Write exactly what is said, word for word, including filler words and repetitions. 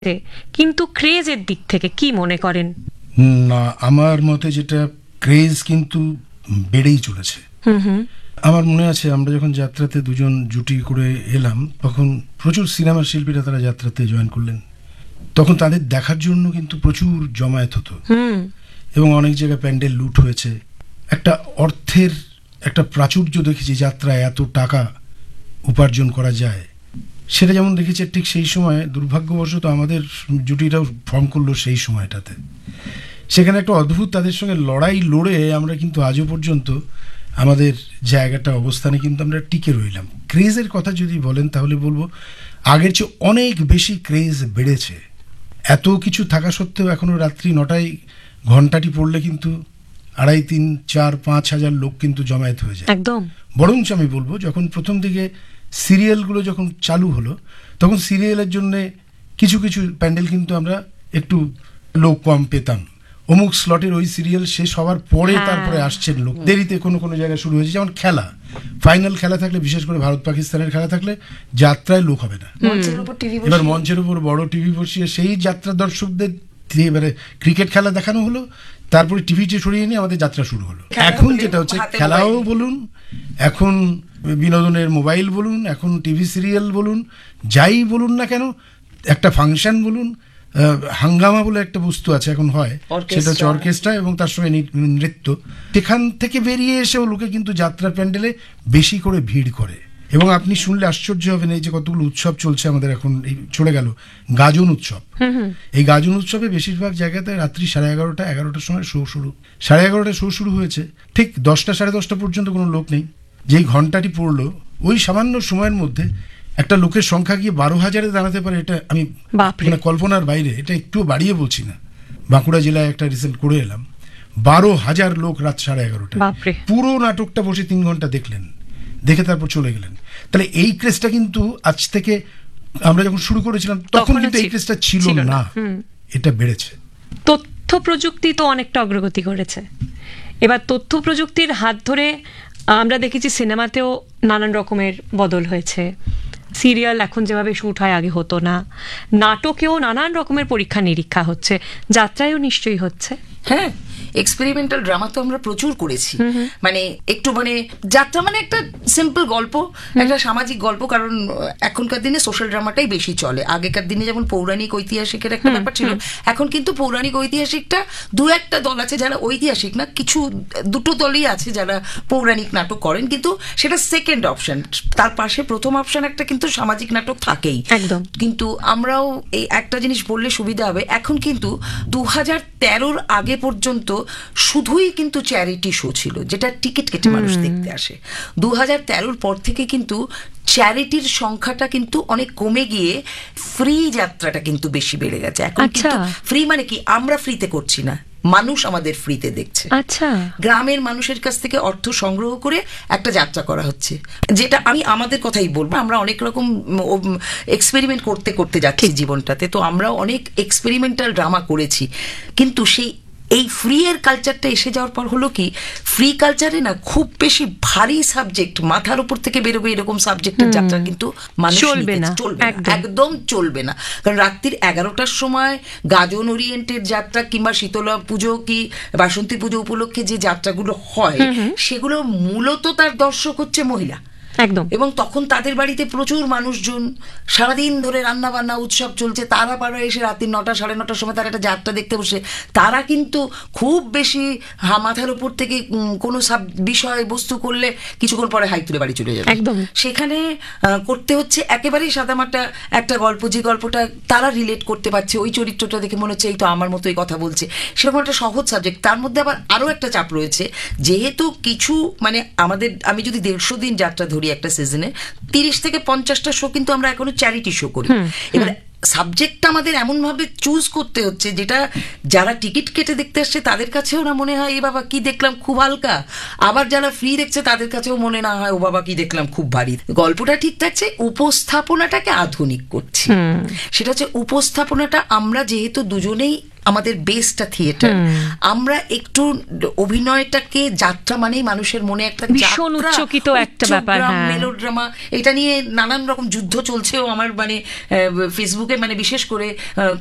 কিন্তু ক্রেজের দিক থেকে কি মনে করেন? না, আমার মতে যেটা ক্রেজ কিন্তু বেড়েই চলেছে। আমার মনে আছে আমরা যখন যাত্রাতে দুজন জুটি করে এলাম তখন প্রচুর সিনেমার শিল্পীরা তারা যাত্রাতে জয়েন করলেন, তখন তাদের দেখার জন্য কিন্তু প্রচুর জমায়েত হতো এবং অনেক জায়গায় প্যান্ডেল লুট হয়েছে। একটা অর্থের একটা প্রাচুর্য দেখেছি, যাত্রায় এত টাকা উপার্জন করা যায় সেটা যেমন দেখেছি। ঠিক সেই সময় দুর্ভাগ্যবশত আমাদের জুটিটাও ফর্ম করলো সেই সময়টাতে। সেখানে একটা অদ্ভুত তাদের সঙ্গে লড়াই লড়ে আমরা কিন্তু আজও পর্যন্ত আমাদের জায়গাটা অবস্থানে কিন্তু আমরা টিকে রইলাম। ক্রেজের কথা যদি বলেন তাহলে বলবো আগের চেয়ে অনেক বেশি ক্রেজ বেড়েছে। এত কিছু থাকা সত্ত্বেও এখনো রাত্রি নটায় ঘন্টাটি পড়লে কিন্তু আড়াই তিন চার পাঁচ হাজার লোক কিন্তু জমায়েত হয়ে যায় একদম। বরঞ্চ আমি বলবো যখন প্রথম দিকে সিরিয়ালগুলো যখন চালু হলো তখন সিরিয়ালের জন্য কিছু কিছু প্যান্ডেল কিন্তু আমরা একটু লোক কম পেতাম। অমুক স্লটের ওই সিরিয়াল শেষ হওয়ার পরে তারপরে আসছেন লোক, দেরিতে কোনো কোনো জায়গায় শুরু হয়েছে। যেমন খেলা, ফাইনাল খেলা থাকলে, বিশেষ করে ভারত পাকিস্তানের খেলা থাকলে যাত্রায় লোক হবে না, এবার মঞ্চের উপর বড় টিভি বসিয়ে সেই যাত্রা দর্শকদের এবারে ক্রিকেট খেলা দেখানো হলো, তারপরে টিভিতে সরিয়ে নিয়ে আমাদের যাত্রা শুরু হলো। এখন যেটা হচ্ছে খেলাও বলুন, এখন বিনোদনের মোবাইল বলুন, এখন টিভি সিরিয়াল বলুন, যাই বলুন না কেন, একটা ফাংশন বলুন, হাঙ্গামা বলে একটা বস্তু আছে এখন হয়, সেটা হচ্ছে অর্কেস্ট্রা এবং তার সঙ্গে নৃত্য। সেখান থেকে বেরিয়ে এসেও লোকে কিন্তু যাত্রার প্যান্ডেলে বেশি করে ভিড় করে। এবং আপনি শুনলে আশ্চর্য হবেন, এই যে কতগুলো উৎসব চলছে আমাদের এখন, এই চলে গেল গাজন উৎসব। এই গাজন উৎসবে বেশিরভাগ জায়গাতে রাত্রি সাড়ে এগারোটা এগারোটার সময় শো শুরু, সাড়ে এগারোটায় শো শুরু হয়েছে, ঠিক দশটা সাড়ে দশটা পর্যন্ত কোনো লোক নেই। যেই ঘন্টাটি পড়লো ওই সামান্য সময়ের মধ্যে একটা লোকের সংখ্যা গিয়ে বারো হাজারে দাঁড়াতে পারে, এটা আমি মানে কল্পনার বাইরে। এটা একটু বাড়িয়ে বলছি না। বাঁকুড়া জেলায় একটা রিসেন্ট করে এলাম, বারো হাজার লোক রাত সাড়ে এগারোটা, পুরো নাটকটা বসে তিন ঘন্টা দেখলেন, দেখে তারপর চলে গেলেন। তাহলে এই ক্রেজটা কিন্তু আজ থেকে আমরা যখন শুরু করেছিলাম তখন কিন্তু এই ক্রেজটা ছিল না, এটা বেড়েছে। তথ্য প্রযুক্তি তো অনেকটা অগ্রগতি করেছে। এবার তথ্য প্রযুক্তির হাত ধরে আমরা দেখেছি সিনেমাতেও নানান রকমের বদল হয়েছে। সিরিয়াল এখন যেভাবে শুট হয় আগে হতো না, নাটকেও নানান রকমের পরীক্ষা নিরীক্ষা হচ্ছে, যাত্রায়ও নিশ্চয়ই হচ্ছে। হ্যাঁ, এক্সপেরিমেন্টাল ড্রামা তো আমরা প্রচুর করেছি। মানে একটু মানে যাত্রা মানে একটা সিম্পল গল্প, একটা সামাজিক গল্প, কারণ এখনকার দিনে সোশ্যাল ড্রামাটাই বেশি চলে। আগেকার দিনে যেমন পৌরাণিক ঐতিহাসিকের একটা ব্যাপার ছিল, এখন কিন্তু পৌরাণিক ঐতিহাসিকটা দু একটা দল আছে যারা ঐতিহাসিক না, কিছু দুটো দলই আছে যারা পৌরাণিক নাটক করেন, কিন্তু সেটা সেকেন্ড অপশন। তার পাশে প্রথম অপশন একটা কিন্তু সামাজিক নাটক থাকেই একদম। কিন্তু আমরাও এই একটা জিনিস বললে সুবিধা হবে, এখন কিন্তু দু হাজার তেরোর আগে পর্যন্ত শুধুই কিন্তু চ্যারিটি শো ছিল, যেটা টিকিট কেটে মানুষ দেখতে আসে। দু হাজার তেরোর পর থেকে কিন্তু চ্যারিটির সংখ্যাটা কিন্তু অনেক কমে গিয়ে ফ্রি যাত্রাটা কিন্তু বেশি বেড়ে গেছে। এখন কিন্তু ফ্রি মানে কি, আমরা ফ্রিতে করছি না, মানুষ আমাদের ফ্রিতে দেখছে। আচ্ছা, গ্রামের মানুষের কাছ থেকে অর্থ সংগ্রহ করে একটা যাত্রা করা হচ্ছে, যেটা আমি আমাদের কথাই বলবো। আমরা অনেক রকম এক্সপেরিমেন্ট করতে করতে যাচ্ছি জীবনটাতে, তো আমরা অনেক এক্সপেরিমেন্টাল ড্রামা করেছি। কিন্তু সেই এই ফ্রি এর কালচারটা এসে যাওয়ার পর হলো কি, ফ্রি কালচারে না খুব বেশি ভারী সাবজেক্ট মাথার উপর থেকে বেরোবে এরকম সাবজেক্টের যাত্রা কিন্তু মানুষ চলবে না, একদম চলবে না। কারণ রাত্রির এগারোটার সময় গাজন ওরিয়েন্টেড যাত্রা কিংবা শীতলা পুজো কি বাসন্তী পুজো উপলক্ষে যে যাত্রাগুলো হয় সেগুলো মূলত তার দর্শক হচ্ছে মহিলা একদম। এবং তখন তাদের বাড়িতে প্রচুর মানুষজন, সারাদিন ধরে রান্না বান্না উৎসব চলছে, তারা পাড়া এসে রাত্রি নটা সাড়ে নটার সময় তারা একটা যাত্রা দেখতে বসে, তারা কিন্তু খুব বেশি মাথার উপর থেকে কোনো সাব বিষয় বস্তু করলে কিছুক্ষণ পরে হাই তুলে বাড়ি চলে যাবে। একদম। সেখানে করতে হচ্ছে একেবারেই সাদামাটা একটা গল্প, যে গল্পটা তারা রিলেট করতে পারছে, ওই চরিত্রটা দেখে মনে হচ্ছে এই তো আমার মতোই কথা বলছে, সেরকম একটা সহজ সাবজেক্ট। তার মধ্যে আবার আরও একটা চাপ রয়েছে, যেহেতু কিছু মানে আমাদের, আমি যদি দেড়শো দিন যাত্রা ধরি একটা সিজনে, তিরিশ থেকে পঞ্চাশটা শো কিন্তু আমরা এখনো চ্যারিটি শো করি। এবার সাবজেক্টটা আমাদের এমন ভাবে চুজ করতে হচ্ছে যেটা যারা টিকিট কেটে দেখতে আসছে তাদের কাছেও না মনে হয় এ বাবা কি দেখলাম খুব হালকা, আবার যারা ফ্রি দেখছে তাদের কাছেও মনে না হয় ও বাবা কি দেখলাম খুব ভারী। গল্পটা ঠিক থাকছে, উপস্থাপনাটাকে আধুনিক করছি। সেটা হচ্ছে উপস্থাপনাটা আমরা যেহেতু দুজনেই আমাদের বেসটা থিয়েটার, আমরা একটু অভিনয়টাকে যাত্রা মানেই মানুষের মনে একটা ভীষণ উচ্চকিত একটা ব্যাপার, হ্যাঁ। মেলোড্রামা, এটা নিয়ে নানান রকম যুদ্ধ চলছেও আমার মানে ফেসবুকে, মানে বিশেষ করে